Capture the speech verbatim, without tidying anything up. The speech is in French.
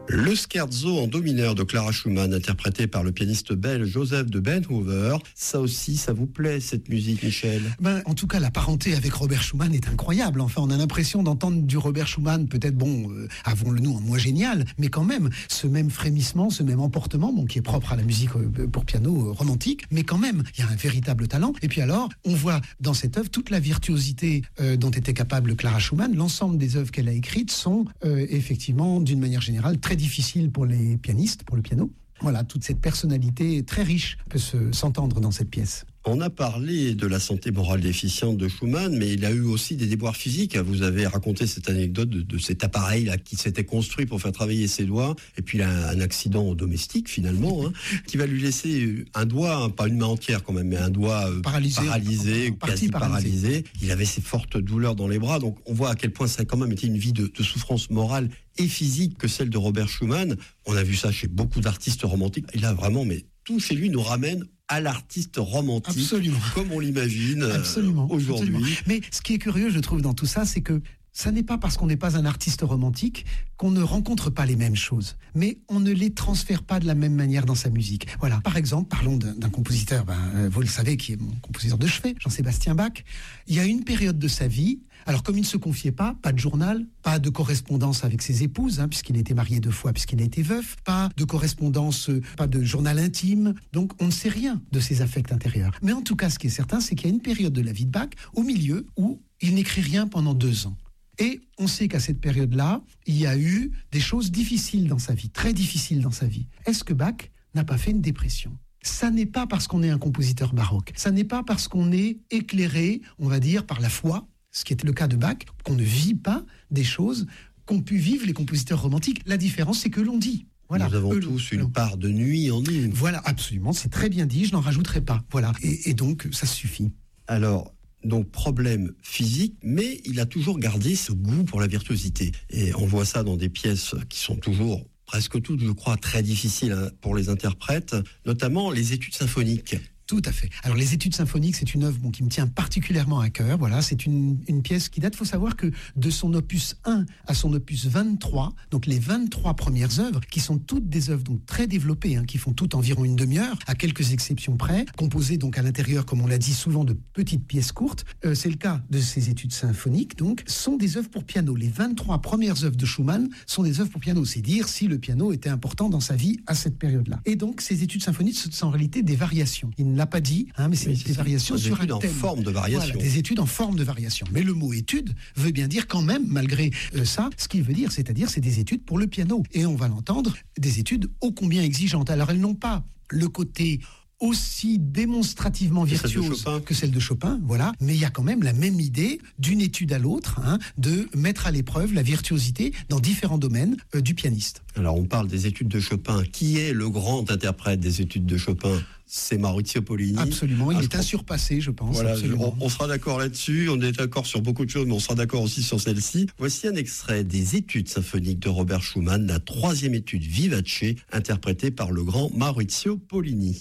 Le scherzo en do mineur de Clara Schumann, interprété par le pianiste belge Joseph de Benthoven. Ça aussi, ça vous plaît, cette musique, Michel? Ben, en tout cas, la parenté avec Robert Schumann est incroyable. Enfin, on a l'impression d'entendre du Robert Schumann, peut-être, bon, euh, avons-le nous en moins génial, mais quand même, ce même frémissement, ce même emportement, bon, qui est propre à la musique euh, pour piano euh, romantique, mais quand même, il y a un véritable talent. Et puis alors, on voit dans cette œuvre toute la virtuosité euh, dont était capable Clara Schumann. L'ensemble des œuvres qu'elle a écrites sont euh, effectivement, d'une manière générale, très difficile pour les pianistes, pour le piano. Voilà, toute cette personnalité très riche peut se, s'entendre dans cette pièce. On a parlé de la santé morale déficiente de Schumann, mais il a eu aussi des déboires physiques. Vous avez raconté cette anecdote de, de cet appareil-là qui s'était construit pour faire travailler ses doigts, et puis il a un accident domestique finalement, hein, qui va lui laisser un doigt, hein, pas une main entière quand même, mais un doigt euh, paralysé, paralysé quasi paralysé. paralysé. Il avait ces fortes douleurs dans les bras, donc on voit à quel point ça a quand même été une vie de, de souffrance morale et physique que celle de Robert Schumann. On a vu ça chez beaucoup d'artistes romantiques. Il a vraiment, mais tout chez lui nous ramène à l'artiste romantique, absolument, comme on l'imagine absolument, aujourd'hui. Absolument. Mais ce qui est curieux, je trouve, dans tout ça, c'est que ça n'est pas parce qu'on n'est pas un artiste romantique qu'on ne rencontre pas les mêmes choses, mais on ne les transfère pas de la même manière dans sa musique. Voilà. Par exemple, parlons d'un, d'un compositeur, ben, vous le savez, qui est mon compositeur de chevet, Jean-Sébastien Bach. Il y a une période de sa vie, alors comme il ne se confiait pas, pas de journal, pas de correspondance avec ses épouses, hein, puisqu'il a été marié deux fois, puisqu'il a été veuf, pas de correspondance, pas de journal intime, donc on ne sait rien de ses affects intérieurs. Mais en tout cas, ce qui est certain, c'est qu'il y a une période de la vie de Bach, au milieu, où il n'écrit rien pendant deux ans. Et on sait qu'à cette période-là, il y a eu des choses difficiles dans sa vie, très difficiles dans sa vie. Est-ce que Bach n'a pas fait une dépression ? Ça n'est pas parce qu'on est un compositeur baroque, ça n'est pas parce qu'on est éclairé, on va dire, par la foi, ce qui était le cas de Bach, qu'on ne vit pas des choses qu'ont pu vivre les compositeurs romantiques. La différence, c'est que l'on dit. Voilà. Nous avons Eux, tous une part de nuit en nous. Voilà, absolument, c'est très bien dit, je n'en rajouterai pas. Voilà, et, et donc, ça suffit. Alors... Donc problème physique, mais il a toujours gardé ce goût pour la virtuosité. Et on voit ça dans des pièces qui sont toujours, presque toutes, je crois, très difficiles pour les interprètes, notamment les études symphoniques. Tout à fait. Alors les études symphoniques, c'est une œuvre bon, qui me tient particulièrement à cœur. Voilà, c'est une, une pièce qui date, il faut savoir que de son opus un à son opus vingt-trois, donc les vingt-trois premières œuvres, qui sont toutes des œuvres donc très développées, hein, qui font toutes environ une demi-heure, à quelques exceptions près, composées donc à l'intérieur, comme on l'a dit souvent, de petites pièces courtes. Euh, c'est le cas de ces études symphoniques, donc, sont des œuvres pour piano. Les vingt-trois premières œuvres de Schumann sont des œuvres pour piano. C'est dire si le piano était important dans sa vie à cette période-là. Et donc, ces études symphoniques sont en réalité des variations. Il ne l'a pas dit, hein, mais c'est, oui, c'est des variations des sur un thème. Des études en forme de variation. Voilà, des études en forme de variation. Mais le mot étude veut bien dire quand même, malgré euh, ça, ce qu'il veut dire, c'est-à-dire c'est des études pour le piano. Et on va l'entendre, des études ô combien exigeantes. Alors elles n'ont pas le côté aussi démonstrativement virtuose celle que celle de Chopin, voilà. Mais il y a quand même la même idée, d'une étude à l'autre, hein, de mettre à l'épreuve la virtuosité dans différents domaines euh, du pianiste. Alors on parle des études de Chopin. Qui est le grand interprète des études de Chopin ? C'est Maurizio Pollini. Absolument, il ah, est insurpassé, je pense. Voilà, on, on sera d'accord là-dessus, on est d'accord sur beaucoup de choses, mais on sera d'accord aussi sur celle-ci. Voici un extrait des études symphoniques de Robert Schumann, la troisième étude vivace, interprétée par le grand Maurizio Pollini.